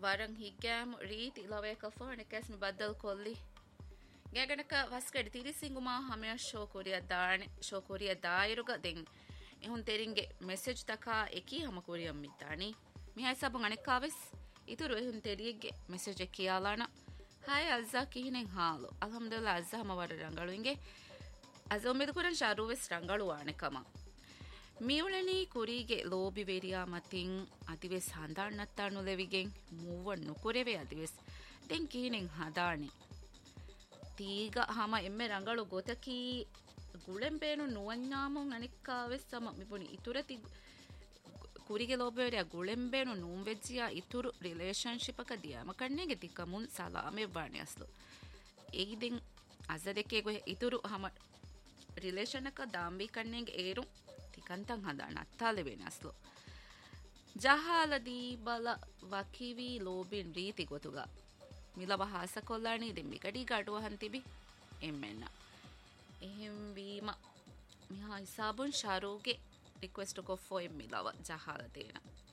waran higgam reeti laweka fone kesmi baddal kolli geganaka vaskedi tirisinguma hamya show koriya dairuga den ehun teringe message taka eki hama koriyam mittani mi hisabun anekkaves ituru ehun teriyege message ekiyalana hi azza kihinen haalo alhamdulillah azza hama war rangaluinge azza umedu kuran sharuves rangalu anekama මියුලනී කුරීගේ ලෝබිවේරියා මතින් අතිවෙස් හඳාන්නත්තානු ලෙවිගෙන් මූවන් නුකුරෙවේ අතිවෙස් දෙන් කීනෙන් හදානේ තීග හම එම්මෙ රංගලු ගොතකී ගුලෙම්බේනු නුවන්ඥාමුන් අනික්කාවෙස් සම මිපුනි ඉතුරති කුරිගේ ලෝබිවේරියා ගුලෙම්බේනු නූම්වෙජ්ජියා ඉතුරු රිලේෂන්ෂිපක දියාම කන්නේගෙ තිකමුන් සලාමෙ වාණි අස්ලු ඒයිදෙන් අස දෙකේ ගොහ ඉතුරු හම relation එක දාම්බී කන්නේගෙ ඒරු තිකන්තන් හදාන අත්තාලෙ වෙනස්ලු ජහාලදී බල වකිවි ලෝබින් රීති ගොතුගා මිලව හාස කොල්ලානී දෙ මිකඩී ගඩුවහන් තිබි එම්මෙන්න එහෙම් වීම මිහා හිසාබුන් ශාරූගේ රික්වෙස්ට් කොෆෝ එම් මිලව ජහාල දේන